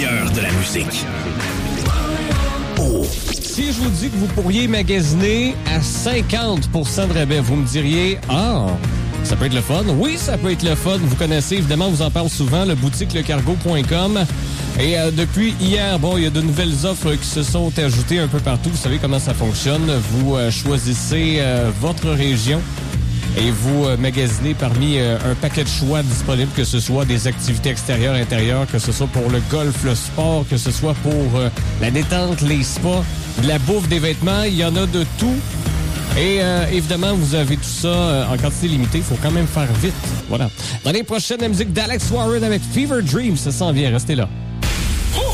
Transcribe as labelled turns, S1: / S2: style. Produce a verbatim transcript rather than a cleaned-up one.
S1: meilleur de la musique. Oh.
S2: Si je vous dis que vous pourriez magasiner à cinquante pour cent de rabais, vous me diriez « Ah, ça peut être le fun. » Oui, ça peut être le fun. Vous connaissez, évidemment, on vous en parle souvent, le boutique le cargo point com. Et euh, depuis hier, bon, il y a de nouvelles offres qui se sont ajoutées un peu partout. Vous savez comment ça fonctionne. Vous euh, choisissez euh, votre région et vous euh, magasinez parmi euh, un paquet de choix disponibles, que ce soit des activités extérieures, intérieures, que ce soit pour le golf, le sport, que ce soit pour euh, la détente, les spas, de la bouffe, des vêtements. Il y en a de tout. Et euh, évidemment, vous avez tout ça euh, en quantité limitée. Il faut quand même faire vite. Voilà. Dans les prochaines, la musique d'Alex Warren avec Fever Dream. Ça s'en vient. Restez là.